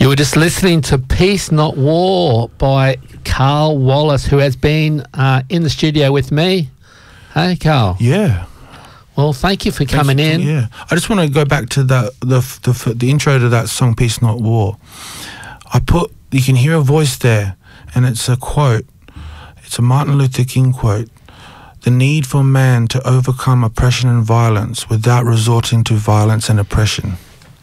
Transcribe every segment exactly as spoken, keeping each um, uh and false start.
You were just listening to Peace Not War by Carl Wallace, who has been uh, in the studio with me. Hey, Carl. Yeah. Well, thank you for coming in. Yeah. I just want to go back to that the, the the intro to that song, Peace Not War. I put, you can hear a voice there, and it's a quote. It's a Martin Luther King quote. The need for man to overcome oppression and violence without resorting to violence and oppression.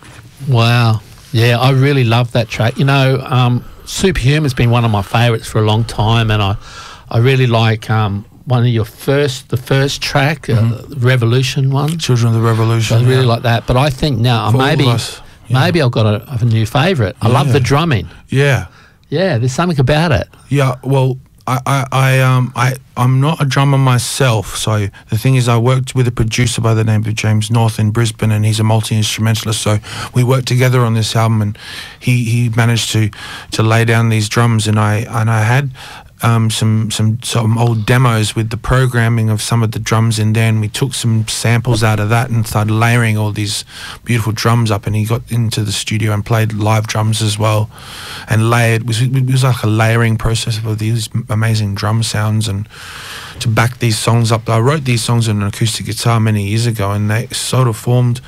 Wow. Yeah, I really love that track. You know, um, Superhuman's been one of my favourites for a long time, and I, I really like um, one of your first, the first track, mm-hmm. uh, the Revolution one. Children of the Revolution. I really yeah. like that. But I think now for maybe, us, yeah. maybe I've got a, a new favourite. I yeah. love the drumming. Yeah. Yeah, there's something about it. Yeah, well, I, I, I, um, I, I'm not a drummer myself. So the thing is, I worked with a producer by the name of James North in Brisbane, and he's a multi-instrumentalist. So we worked together on this album, and he, he managed to, to lay down these drums, and I, and I had um, some, some, some old demos with the programming of some of the drums in there, and we took some samples out of that and started layering all these beautiful drums up. And he got into the studio and played live drums as well, and layered. It was, it was like a layering process of these amazing drum sounds, and to back these songs up. I wrote these songs on an acoustic guitar many years ago, and they sort of formed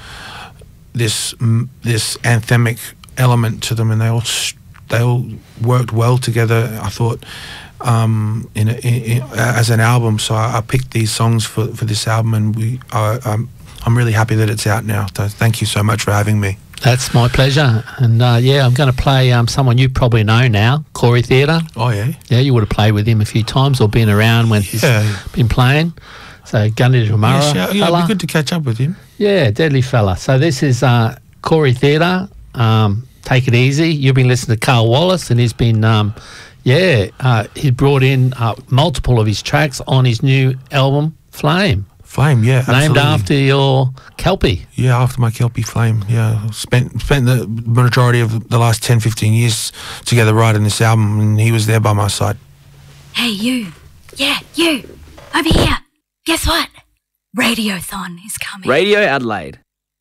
this this anthemic element to them, and they all they all worked well together, I thought, um, in, a, in, in as an album. So I, I picked these songs for for this album, and we I, I'm I'm really happy that it's out now. So thank you so much for having me. That's my pleasure. And uh, yeah, I'm going to play um, someone you probably know now, Corey Theatre. Oh, yeah? Yeah, you would have played with him a few times or been around when he's yeah. been playing. So Gundy Jamara. Yeah, yeah, it'd be good to catch up with him. Yeah, deadly fella. So this is uh, Corey Theatre. Um, take it easy. You've been listening to Carl Wallace, and he's been, um, yeah, uh, he brought in uh, multiple of his tracks on his new album, Flame. Flame, yeah, absolutely. Named after your Kelpie. Yeah, after my Kelpie Flame, yeah. Spent spent the majority of the last ten, fifteen years together writing this album, and he was there by my side. Hey, you. Yeah, you. Over here. Guess what? Radiothon is coming. Radio Adelaide.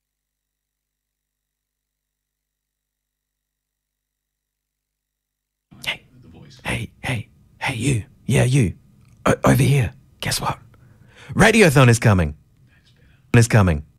Hey, hey, hey, hey, you. Yeah, you. O- over here. Guess what? Radiothon is coming. Is coming.